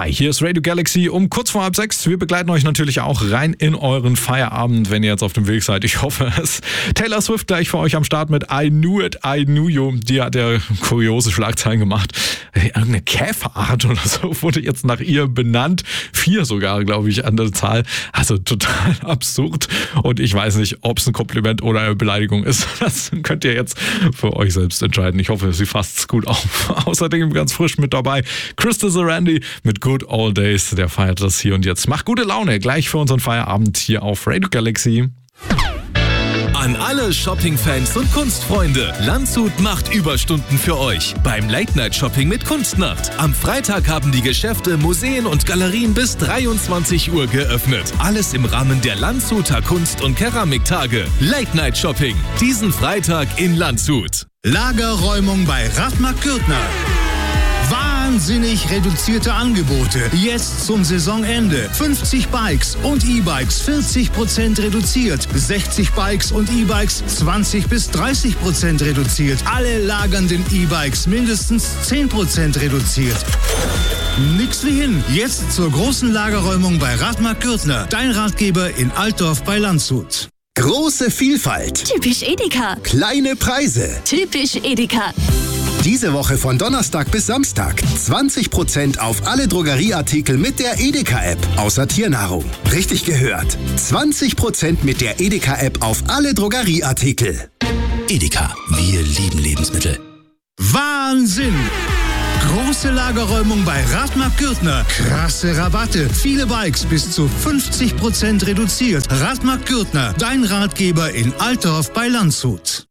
Hi, hier ist Radio Galaxy um kurz vor 5:30. Wir begleiten euch natürlich auch rein in euren Feierabend, wenn ihr jetzt auf dem Weg seid. Ich hoffe es. Taylor Swift gleich für euch am Start mit I Knew It, I Knew You. Die hat ja kuriose Schlagzeilen gemacht. Irgendeine Käferart oder so wurde jetzt nach ihr benannt. 4 sogar, glaube ich, an der Zahl. Also total absurd. Und ich weiß nicht, ob es ein Kompliment oder eine Beleidigung ist. Das könnt ihr jetzt für euch selbst entscheiden. Ich hoffe, sie fasst es gut auf. Außerdem ganz frisch mit dabei Krista Sarandon mit Good Old Days. Der feiert das hier und jetzt. Macht gute Laune gleich für unseren Feierabend hier auf Radio Galaxy. An alle Shopping-Fans und Kunstfreunde. Landshut macht Überstunden für euch beim Late-Night-Shopping mit Kunstnacht. Am Freitag haben die Geschäfte, Museen und Galerien bis 23 Uhr geöffnet. Alles im Rahmen der Landshuter Kunst- und Keramiktage. Late-Night-Shopping. Diesen Freitag in Landshut. Lagerräumung bei Radmark Gürtner. Wahnsinnig reduzierte Angebote. Jetzt zum Saisonende. 50 Bikes und E-Bikes 40% reduziert. 60 Bikes und E-Bikes 20-30% reduziert. Alle lagernden E-Bikes mindestens 10% reduziert. Nix wie hin. Jetzt zur großen Lagerräumung bei Radmark Gürtner. Dein Ratgeber in Altdorf bei Landshut. Große Vielfalt. Typisch Edeka. Kleine Preise. Typisch Edeka. Diese Woche von Donnerstag bis Samstag 20% auf alle Drogerieartikel mit der Edeka-App, außer Tiernahrung. Richtig gehört. 20% mit der Edeka-App auf alle Drogerieartikel. Edeka, wir lieben Lebensmittel. Wahnsinn! Große Lagerräumung bei Radmark Gürtner. Krasse Rabatte. Viele Bikes bis zu 50% reduziert. Radmark Gürtner, dein Ratgeber in Altdorf bei Landshut.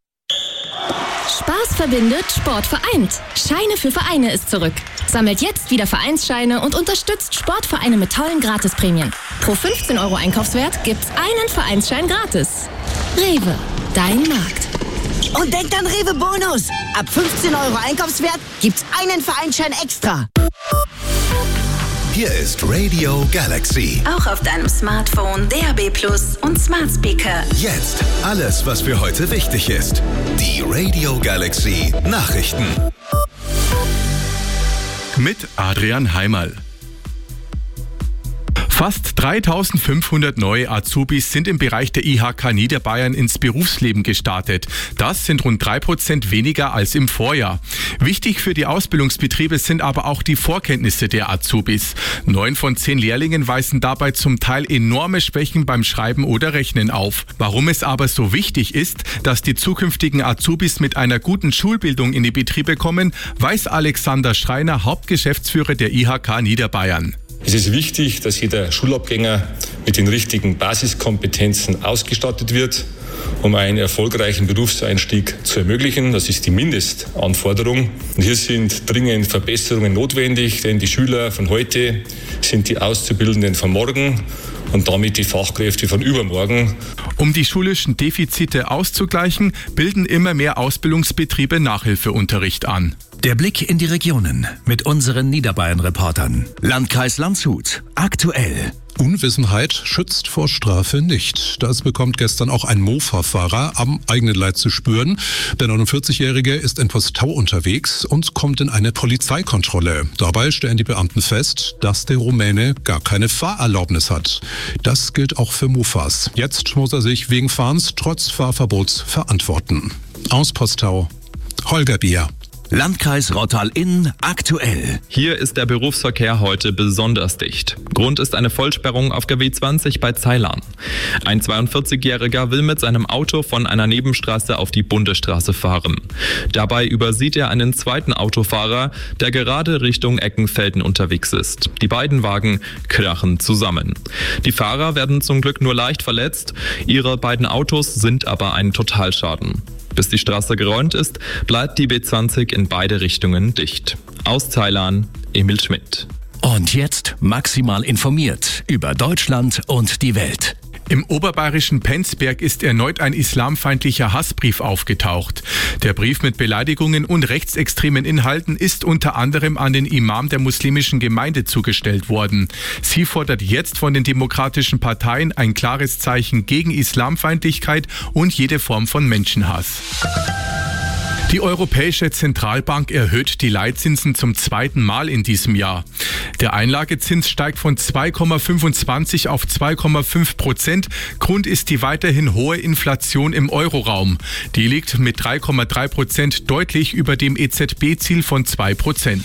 Spaß verbindet, Sport vereint. Scheine für Vereine ist zurück. Sammelt jetzt wieder Vereinsscheine und unterstützt Sportvereine mit tollen Gratisprämien. Pro 15 € Einkaufswert gibt's einen Vereinsschein gratis. Rewe, dein Markt. Und denkt an Rewe Bonus. Ab 15 € Einkaufswert gibt's einen Vereinsschein extra. Hier ist Radio Galaxy. Auch auf deinem Smartphone, DAB+ und Smart Speaker. Jetzt alles, was für heute wichtig ist. Die Radio Galaxy Nachrichten. Mit Adrian Heimerl. Fast 3500 neue Azubis sind im Bereich der IHK Niederbayern ins Berufsleben gestartet. Das sind rund 3% weniger als im Vorjahr. Wichtig für die Ausbildungsbetriebe sind aber auch die Vorkenntnisse der Azubis. 9 von 10 Lehrlingen weisen dabei zum Teil enorme Schwächen beim Schreiben oder Rechnen auf. Warum es aber so wichtig ist, dass die zukünftigen Azubis mit einer guten Schulbildung in die Betriebe kommen, weiß Alexander Schreiner, Hauptgeschäftsführer der IHK Niederbayern. Es ist wichtig, dass jeder Schulabgänger mit den richtigen Basiskompetenzen ausgestattet wird, um einen erfolgreichen Berufseinstieg zu ermöglichen. Das ist die Mindestanforderung. Und hier sind dringend Verbesserungen notwendig, denn die Schüler von heute sind die Auszubildenden von morgen und damit die Fachkräfte von übermorgen. Um die schulischen Defizite auszugleichen, bilden immer mehr Ausbildungsbetriebe Nachhilfeunterricht an. Der Blick in die Regionen mit unseren Niederbayern-Reportern. Landkreis Landshut. Aktuell. Unwissenheit schützt vor Strafe nicht. Das bekommt gestern auch ein Mofa-Fahrer am eigenen Leib zu spüren. Der 49-Jährige ist in Postau unterwegs und kommt in eine Polizeikontrolle. Dabei stellen die Beamten fest, dass der Rumäne gar keine Fahrerlaubnis hat. Das gilt auch für Mofas. Jetzt muss er sich wegen Fahrens trotz Fahrverbots verantworten. Aus Postau, Holger Bier. Landkreis Rottal-Inn aktuell. Hier ist der Berufsverkehr heute besonders dicht. Grund ist eine Vollsperrung auf KW 20 bei Zeilan. Ein 42-Jähriger will mit seinem Auto von einer Nebenstraße auf die Bundesstraße fahren. Dabei übersieht er einen zweiten Autofahrer, der gerade Richtung Eckenfelden unterwegs ist. Die beiden Wagen krachen zusammen. Die Fahrer werden zum Glück nur leicht verletzt. Ihre beiden Autos sind aber ein Totalschaden. Bis die Straße geräumt ist, bleibt die B20 in beide Richtungen dicht. Aus Zeilan, Emil Schmidt. Und jetzt maximal informiert über Deutschland und die Welt. Im oberbayerischen Penzberg ist erneut ein islamfeindlicher Hassbrief aufgetaucht. Der Brief mit Beleidigungen und rechtsextremen Inhalten ist unter anderem an den Imam der muslimischen Gemeinde zugestellt worden. Sie fordert jetzt von den demokratischen Parteien ein klares Zeichen gegen Islamfeindlichkeit und jede Form von Menschenhass. Die Europäische Zentralbank erhöht die Leitzinsen zum zweiten Mal in diesem Jahr. Der Einlagezins steigt von 2,25 auf 2,5%. Grund ist die weiterhin hohe Inflation im Euroraum. Die liegt mit 3,3% deutlich über dem EZB-Ziel von 2%.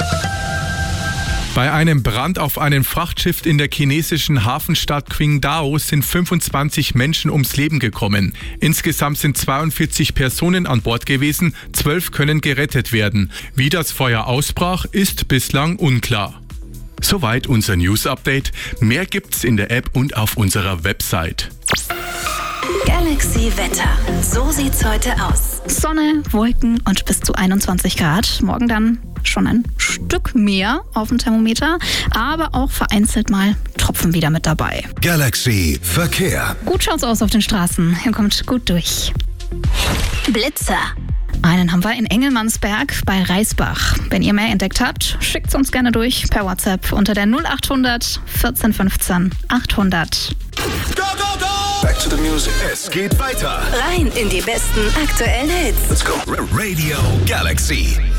Bei einem Brand auf einem Frachtschiff in der chinesischen Hafenstadt Qingdao sind 25 Menschen ums Leben gekommen. Insgesamt sind 42 Personen an Bord gewesen, 12 können gerettet werden. Wie das Feuer ausbrach, ist bislang unklar. Soweit unser News-Update. Mehr gibt's in der App und auf unserer Website. Galaxy Wetter. So sieht's heute aus. Sonne, Wolken und bis zu 21 Grad. Morgen dann schon ein Stück mehr auf dem Thermometer, aber auch vereinzelt mal Tropfen wieder mit dabei. Galaxy Verkehr. Gut schaut's aus auf den Straßen. Ihr kommt gut durch. Blitzer. Einen haben wir in Engelmannsberg bei Reisbach. Wenn ihr mehr entdeckt habt, schickt's uns gerne durch per WhatsApp unter der 0800 14 15 800. Go, go, go! Back to the music. Es geht weiter. Rein in die besten aktuellen Hits. Let's go. Radio Galaxy.